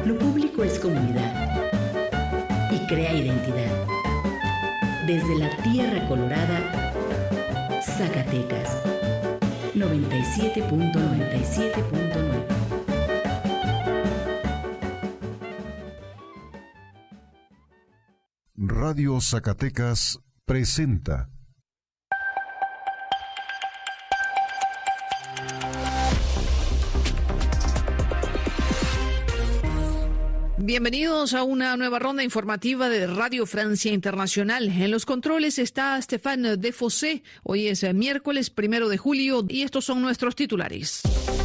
Lo público es comunidad y crea identidad. Desde la Tierra Colorada, Zacatecas, 97.97.9. Radio Zacatecas presenta Bienvenidos a una nueva ronda informativa de Radio Francia Internacional. En los controles está Stéphane Defossé. Hoy es miércoles 1 de julio y estos son nuestros titulares.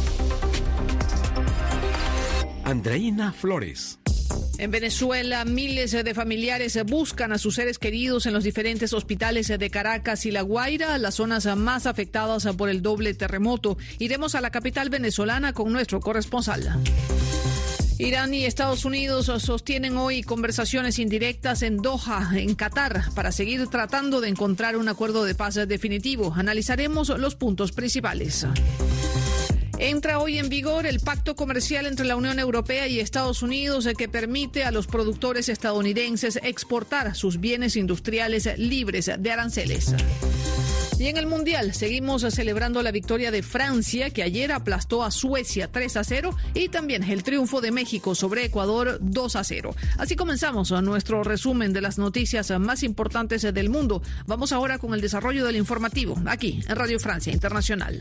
Andreina Flores. En Venezuela, miles de familiares buscan a sus seres queridos en los diferentes hospitales de Caracas y La Guaira, las zonas más afectadas por el doble terremoto. Iremos a la capital venezolana con nuestro corresponsal. Irán y Estados Unidos sostienen hoy conversaciones indirectas en Doha, en Qatar, para seguir tratando de encontrar un acuerdo de paz definitivo. Analizaremos los puntos principales. Entra hoy en vigor el pacto comercial entre la Unión Europea y Estados Unidos que permite a los productores estadounidenses exportar sus bienes industriales libres de aranceles. Y en el Mundial seguimos celebrando la victoria de Francia, que ayer aplastó a Suecia 3-0, y también el triunfo de México sobre Ecuador 2-0. Así comenzamos nuestro resumen de las noticias más importantes del mundo. Vamos ahora con el desarrollo del informativo, aquí en Radio Francia Internacional.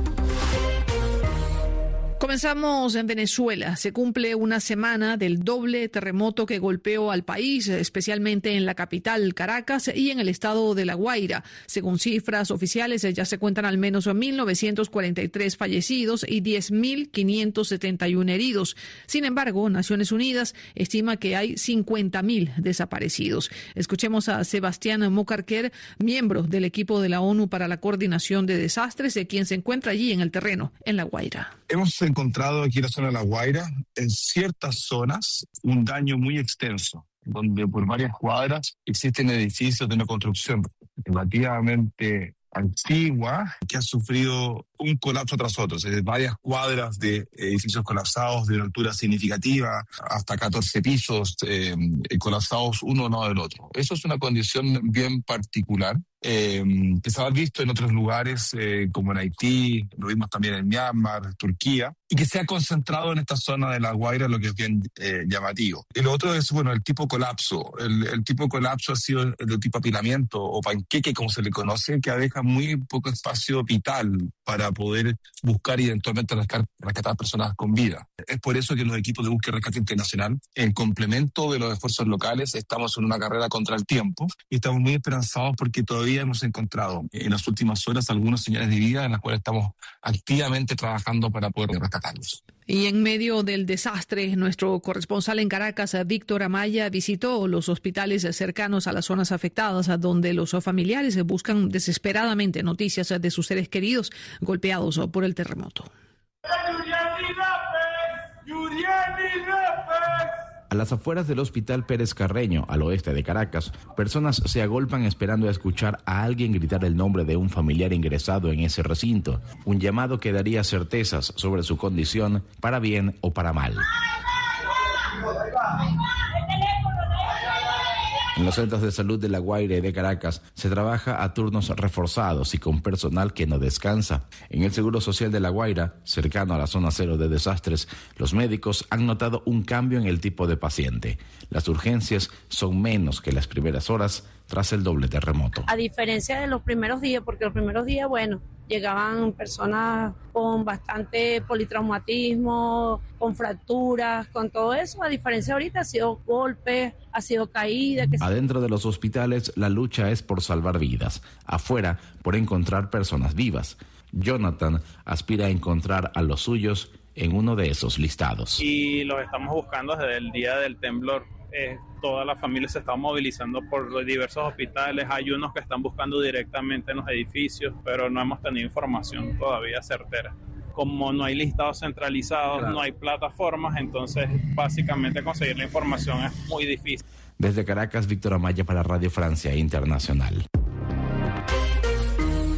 Comenzamos en Venezuela. Se cumple una semana del doble terremoto que golpeó al país, especialmente en la capital, Caracas, y en el estado de La Guaira. Según cifras oficiales, ya se cuentan al menos 1.943 fallecidos y 10.571 heridos. Sin embargo, Naciones Unidas estima que hay 50.000 desaparecidos. Escuchemos a Sebastián Mocarquer, miembro del equipo de la ONU para la coordinación de desastres, quien se encuentra allí en el terreno, en La Guaira. Hemos encontrado aquí en la zona de La Guaira, en ciertas zonas, un daño muy extenso, donde por varias cuadras existen edificios de una construcción relativamente antigua que ha sufrido un colapso tras otro, varias cuadras de edificios colapsados de una altura significativa, hasta 14 pisos colapsados uno al lado del otro. Eso es una condición bien particular que se ha visto en otros lugares como en Haití, lo vimos también en Myanmar, Turquía, y que se ha concentrado en esta zona de La Guaira, lo que es bien llamativo. Y lo otro es, el tipo colapso. El tipo colapso ha sido el de tipo apilamiento o panqueque, como se le conoce, que deja muy poco espacio vital para poder buscar y eventualmente rescatar personas con vida. Es por eso que los equipos de búsqueda y rescate internacional, en complemento de los esfuerzos locales, estamos en una carrera contra el tiempo y estamos muy esperanzados porque todavía hemos encontrado en las últimas horas algunas señales de vida en las cuales estamos activamente trabajando para poder rescatarlos. Y en medio del desastre, nuestro corresponsal en Caracas, Víctor Amaya, visitó los hospitales cercanos a las zonas afectadas, donde los familiares buscan desesperadamente noticias de sus seres queridos golpeados por el terremoto. A las afueras del Hospital Pérez Carreño, al oeste de Caracas, personas se agolpan esperando a escuchar a alguien gritar el nombre de un familiar ingresado en ese recinto, un llamado que daría certezas sobre su condición, para bien o para mal. En los centros de salud de La Guaira y de Caracas se trabaja a turnos reforzados y con personal que no descansa. En el Seguro Social de La Guaira, cercano a la zona cero de desastres, los médicos han notado un cambio en el tipo de paciente. Las urgencias son menos que las primeras horas tras el doble terremoto. A diferencia de los primeros días, porque los primeros días, llegaban personas con bastante politraumatismo, con fracturas, con todo eso. A diferencia ahorita ha sido golpes, ha sido caída. Adentro de los hospitales la lucha es por salvar vidas, afuera por encontrar personas vivas. Jonathan aspira a encontrar a los suyos en uno de esos listados. Y los estamos buscando desde el día del temblor. Toda la familia se está movilizando por diversos hospitales. Hay unos que están buscando directamente en los edificios, pero no hemos tenido información todavía certera. Como no hay listados centralizados, no hay plataformas, entonces básicamente conseguir la información es muy difícil. Desde Caracas, Víctor Amaya para Radio Francia Internacional.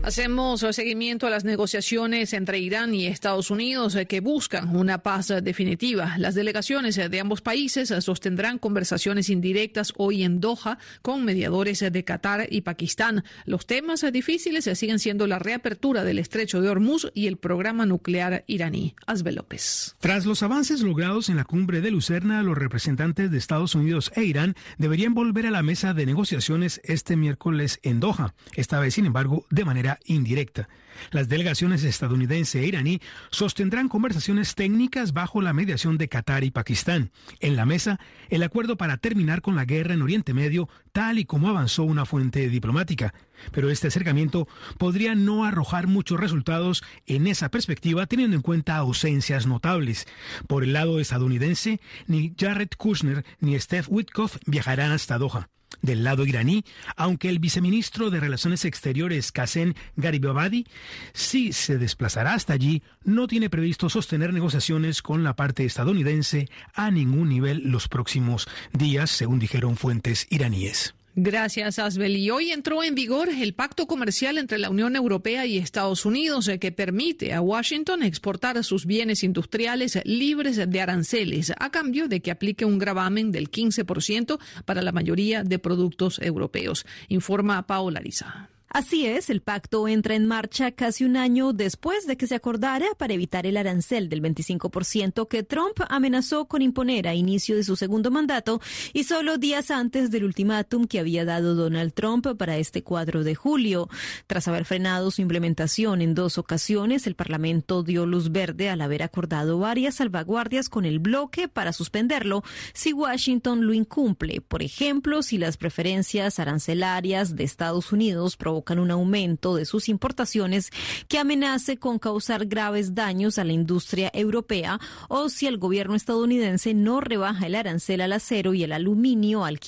Hacemos seguimiento a las negociaciones entre Irán y Estados Unidos que buscan una paz definitiva. Las delegaciones de ambos países sostendrán conversaciones indirectas hoy en Doha con mediadores de Qatar y Pakistán. Los temas difíciles siguen siendo la reapertura del estrecho de Hormuz y el programa nuclear iraní. Asbel López. Tras los avances logrados en la cumbre de Lucerna, los representantes de Estados Unidos e Irán deberían volver a la mesa de negociaciones este miércoles en Doha, esta vez, sin embargo, de manera indirecta. Las delegaciones estadounidense e iraní sostendrán conversaciones técnicas bajo la mediación de Qatar y Pakistán. En la mesa, el acuerdo para terminar con la guerra en Oriente Medio, tal y como avanzó una fuente diplomática. Pero este acercamiento podría no arrojar muchos resultados en esa perspectiva, teniendo en cuenta ausencias notables. Por el lado estadounidense, ni Jared Kushner ni Steve Witkoff viajarán hasta Doha. Del lado iraní, aunque el viceministro de Relaciones Exteriores, Qasem Garibabadi, sí se desplazará hasta allí, no tiene previsto sostener negociaciones con la parte estadounidense a ningún nivel los próximos días, según dijeron fuentes iraníes. Gracias, Asbel. Y hoy entró en vigor el pacto comercial entre la Unión Europea y Estados Unidos que permite a Washington exportar sus bienes industriales libres de aranceles a cambio de que aplique un gravamen del 15% para la mayoría de productos europeos. Informa Paola Ariza. Así es, el pacto entra en marcha casi un año después de que se acordara para evitar el arancel del 25% que Trump amenazó con imponer a inicio de su segundo mandato y solo días antes del ultimátum que había dado Donald Trump para este 4 de julio. Tras haber frenado su implementación en 2 ocasiones, el Parlamento dio luz verde al haber acordado varias salvaguardias con el bloque para suspenderlo si Washington lo incumple. Por ejemplo, si las preferencias arancelarias de Estados Unidos provocan un aumento de sus importaciones que amenace con causar graves daños a la industria europea, o si el gobierno estadounidense no rebaja el arancel al acero y el aluminio al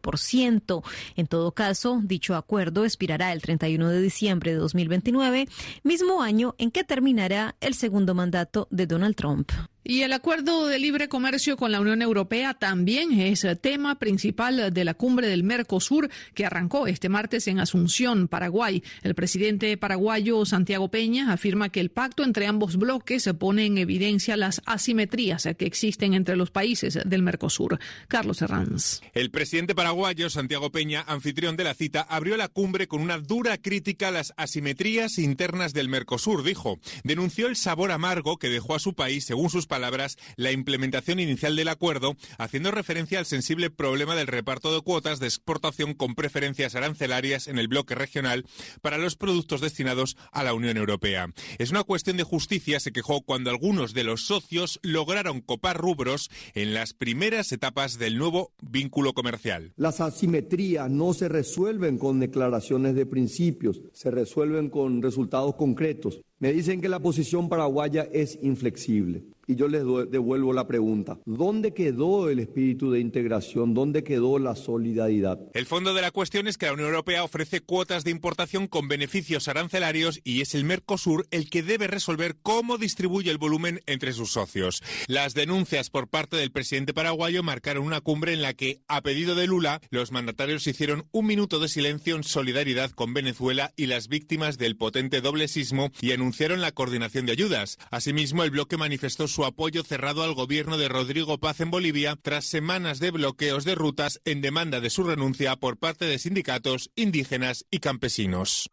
15%. En todo caso, dicho acuerdo expirará el 31 de diciembre de 2029, mismo año en que terminará el segundo mandato de Donald Trump. Y el acuerdo de libre comercio con la Unión Europea también es tema principal de la cumbre del Mercosur que arrancó este martes en Asunción, Paraguay. El presidente paraguayo Santiago Peña afirma que el pacto entre ambos bloques pone en evidencia las asimetrías que existen entre los países del Mercosur. Carlos Herranz. El presidente paraguayo Santiago Peña, anfitrión de la cita, abrió la cumbre con una dura crítica a las asimetrías internas del Mercosur, dijo. Denunció el sabor amargo que dejó a su país, según sus palabras, la implementación inicial del acuerdo, haciendo referencia al sensible problema del reparto de cuotas de exportación con preferencias arancelarias en el bloque regional para los productos destinados a la Unión Europea. Es una cuestión de justicia, se quejó, cuando algunos de los socios lograron copar rubros en las primeras etapas del nuevo vínculo comercial. Las asimetrías no se resuelven con declaraciones de principios, se resuelven con resultados concretos. Me dicen que la posición paraguaya es inflexible. Y yo les devuelvo la pregunta. ¿Dónde quedó el espíritu de integración? ¿Dónde quedó la solidaridad? El fondo de la cuestión es que la Unión Europea ofrece cuotas de importación con beneficios arancelarios y es el Mercosur el que debe resolver cómo distribuye el volumen entre sus socios. Las denuncias por parte del presidente paraguayo marcaron una cumbre en la que, a pedido de Lula, los mandatarios hicieron un minuto de silencio en solidaridad con Venezuela y las víctimas del potente doble sismo y anunciaron la coordinación de ayudas. Asimismo, el bloque manifestó su apoyo cerrado al gobierno de Rodrigo Paz en Bolivia tras semanas de bloqueos de rutas en demanda de su renuncia por parte de sindicatos, indígenas y campesinos.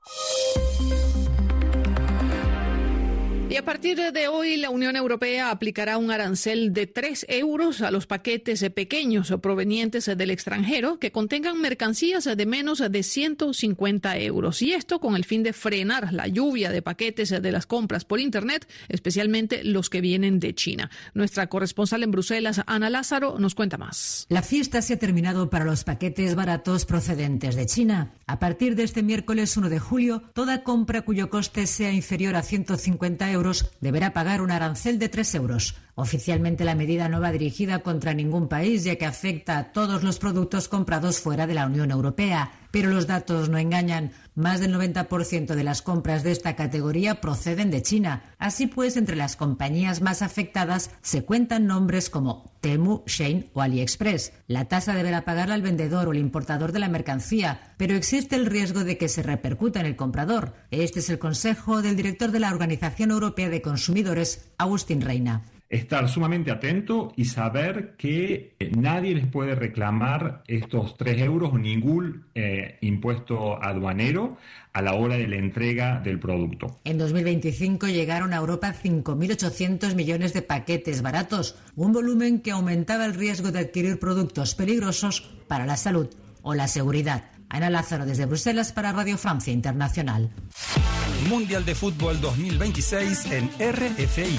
Y a partir de hoy, la Unión Europea aplicará un arancel de 3 euros a los paquetes pequeños provenientes del extranjero que contengan mercancías de menos de 150 euros. Y esto con el fin de frenar la lluvia de paquetes de las compras por Internet, especialmente los que vienen de China. Nuestra corresponsal en Bruselas, Ana Lázaro, nos cuenta más. La fiesta se ha terminado para los paquetes baratos procedentes de China. A partir de este miércoles 1 de julio, toda compra cuyo coste sea inferior a 150 euros deberá pagar un arancel de 3 euros. Oficialmente la medida no va dirigida contra ningún país, ya que afecta a todos los productos comprados fuera de la Unión Europea. Pero los datos no engañan. Más del 90% de las compras de esta categoría proceden de China. Así pues, entre las compañías más afectadas se cuentan nombres como Temu, Shein o AliExpress. La tasa deberá pagarla el vendedor o el importador de la mercancía, pero existe el riesgo de que se repercuta en el comprador. Este es el consejo del director de la Organización Europea de Consumidores, Agustín Reina. Estar sumamente atento y saber que nadie les puede reclamar estos 3 euros o ningún impuesto aduanero a la hora de la entrega del producto. En 2025 llegaron a Europa 5.800 millones de paquetes baratos, un volumen que aumentaba el riesgo de adquirir productos peligrosos para la salud o la seguridad. Ana Lázaro desde Bruselas para Radio Francia Internacional. Mundial de Fútbol 2026 en RFI.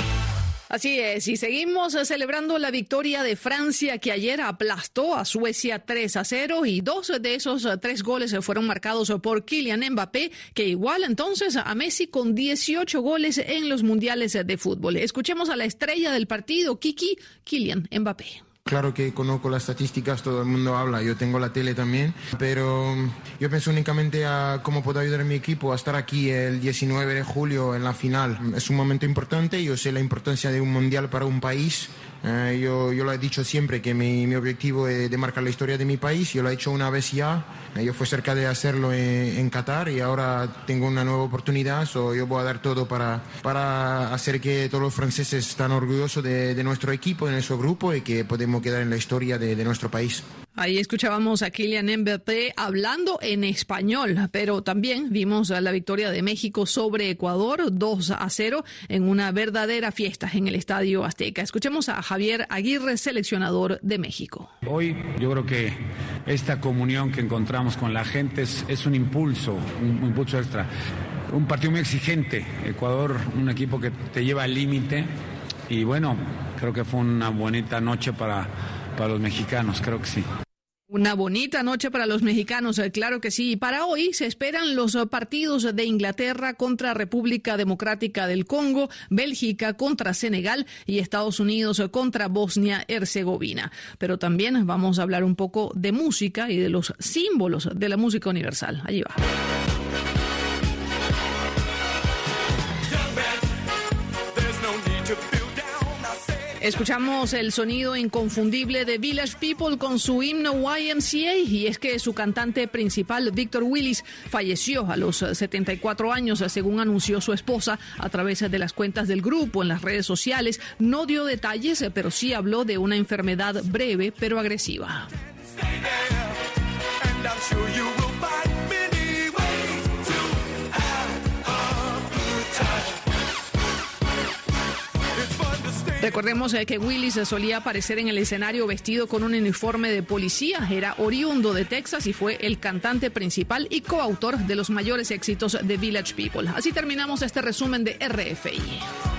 Así es, y seguimos celebrando la victoria de Francia, que ayer aplastó a Suecia 3-0, y 2 de esos 3 goles fueron marcados por Kylian Mbappé, que iguala entonces a Messi con 18 goles en los mundiales de fútbol. Escuchemos a la estrella del partido, Kylian Mbappé. Claro que conozco las estadísticas, todo el mundo habla, yo tengo la tele también, pero yo pienso únicamente a cómo puedo ayudar a mi equipo a estar aquí el 19 de julio en la final. Es un momento importante, yo sé la importancia de un mundial para un país. Yo lo he dicho siempre que mi objetivo es de marcar la historia de mi país. Yo lo he hecho una vez ya, yo fui cerca de hacerlo en Qatar y ahora tengo una nueva oportunidad. Yo voy a dar todo para hacer que todos los franceses estén orgullosos de nuestro equipo, de nuestro grupo, y que podemos quedar en la historia de nuestro país. Ahí escuchábamos a Kylian Mbappé hablando en español, pero también vimos la victoria de México sobre Ecuador 2-0 en una verdadera fiesta en el Estadio Azteca. Escuchemos a Javier Aguirre, seleccionador de México. Hoy yo creo que esta comunión que encontramos con la gente es un impulso extra. Un partido muy exigente. Ecuador, un equipo que te lleva al límite, y bueno, creo que fue una bonita noche para los mexicanos, creo que sí. Una bonita noche para los mexicanos, claro que sí. Para hoy se esperan los partidos de Inglaterra contra República Democrática del Congo, Bélgica contra Senegal y Estados Unidos contra Bosnia-Herzegovina. Pero también vamos a hablar un poco de música y de los símbolos de la música universal. Allí va. Escuchamos el sonido inconfundible de Village People con su himno YMCA, y es que su cantante principal, Victor Willis, falleció a los 74 años, según anunció su esposa a través de las cuentas del grupo en las redes sociales. No dio detalles, pero sí habló de una enfermedad breve pero agresiva. Recordemos que Willis solía aparecer en el escenario vestido con un uniforme de policía. Era oriundo de Texas y fue el cantante principal y coautor de los mayores éxitos de Village People. Así terminamos este resumen de RFI.